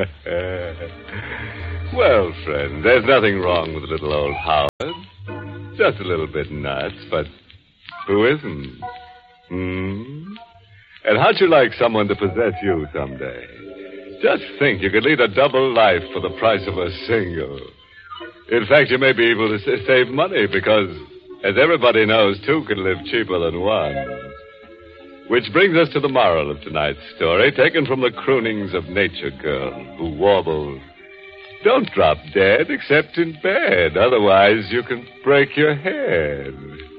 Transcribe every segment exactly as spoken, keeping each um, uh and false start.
Well, friend, there's nothing wrong with little old Howard. Just a little bit nuts, but who isn't? Hmm? And how'd you like someone to possess you someday? Just think, you could lead a double life for the price of a single. In fact, you may be able to s- save money because, as everybody knows, two can live cheaper than one. Which brings us to the moral of tonight's story, taken from the croonings of Nature Girl, who warbled, "Don't drop dead except in bed, otherwise you can break your head."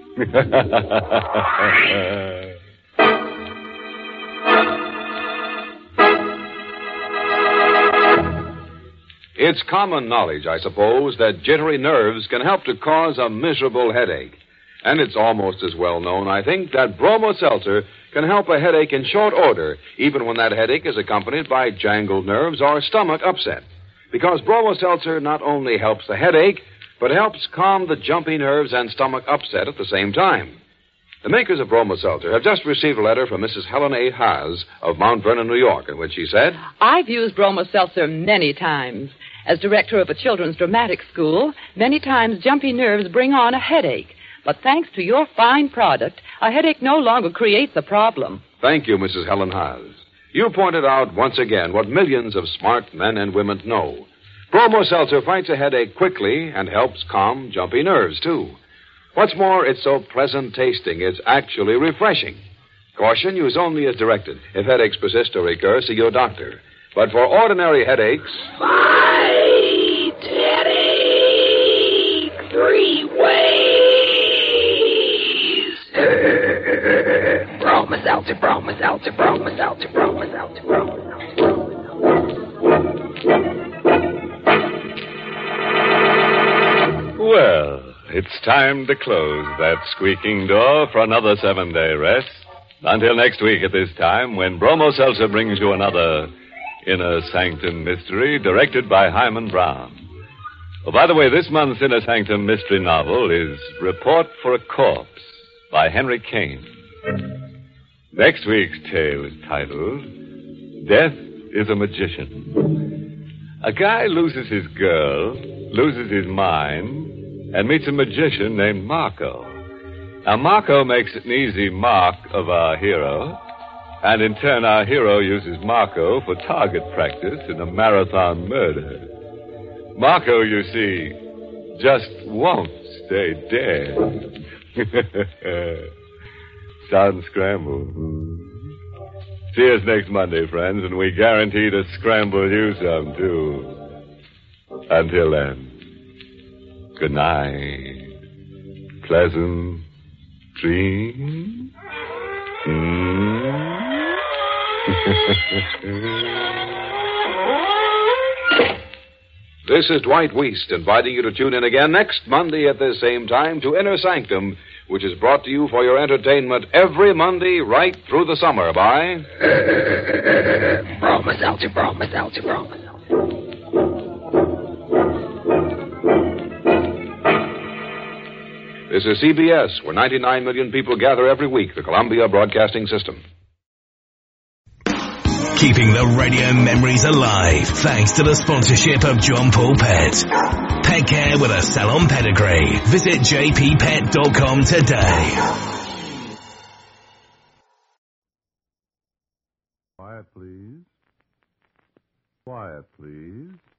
It's common knowledge, I suppose, that jittery nerves can help to cause a miserable headache. And it's almost as well known, I think, that Bromo Seltzer can help a headache in short order, even when that headache is accompanied by jangled nerves or stomach upset. Because Bromo Seltzer not only helps the headache, but helps calm the jumpy nerves and stomach upset at the same time. The makers of Bromo Seltzer have just received a letter from Missus Helen A. Haas of Mount Vernon, New York, in which she said, "I've used Bromo Seltzer many times. As director of a children's dramatic school, many times jumpy nerves bring on a headache. But thanks to your fine product, a headache no longer creates a problem." Thank you, Missus Helen Haas. You pointed out once again what millions of smart men and women know. Bromo Seltzer fights a headache quickly and helps calm jumpy nerves, too. What's more, it's so pleasant tasting, it's actually refreshing. Caution, use only as directed. If headaches persist or recur, see your doctor. But for ordinary headaches... Fight headache three ways. Bromo Seltzer, Bromo Seltzer, Bromo Seltzer, Bromo Seltzer, Bromo Seltzer. Well, it's time to close that squeaking door for another seven-day rest. Until next week at this time, when Bromo Seltzer brings you another Inner Sanctum Mystery, directed by Hyman Brown. Oh, by the way, this month's Inner Sanctum Mystery novel is Report for a Corpse by Henry Kane. Next week's tale is titled Death is a Magician. A guy loses his girl, loses his mind, and meets a magician named Marco. Now, Marco makes an easy mark of our hero, and in turn, our hero uses Marco for target practice in a marathon murder. Marco, you see, just won't stay dead. Sound scrambled. See us next Monday, friends, and we guarantee to scramble you some, too. Until then, good night. Pleasant dreams. Mm. This is Dwight Weist inviting you to tune in again next Monday at this same time to Inner Sanctum, which is brought to you for your entertainment every Monday right through the summer by... Bromo Seltzer, Bromo Seltzer, Bromo Seltzer. This is C B S, where ninety-nine million people gather every week, the Columbia Broadcasting System. Keeping the radio memories alive thanks to the sponsorship of John Paul Pet. Pet care with a salon pedigree. Visit j p pet dot com today. Quiet, please. Quiet, please.